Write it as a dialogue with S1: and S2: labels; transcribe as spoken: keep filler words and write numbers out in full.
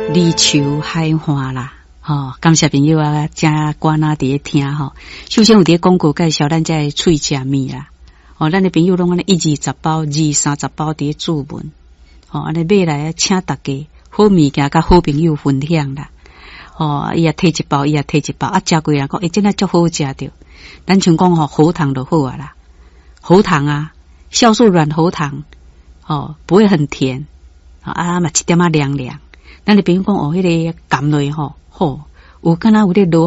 S1: 离愁海花啦，吼、哦！感谢朋友啊，正关啊伫咧听吼。首先有伫广告介绍咱这脆食面啦，哦，咱的朋友拢安尼一二十包、二三十包伫咧注文，哦，安尼买来请大家好物件甲好朋友分享啦。哦，伊也摕一包，伊也摕一包，啊，食过人讲，诶、欸，真诶足好食着。咱像讲吼，喉糖就好啊啦，喉糖啊，酵素软喉糖，哦，不会很甜，啊嘛一点仔凉凉。咱的朋友讲哦，迄、那个甘类吼，吼、哦，有敢若有咧落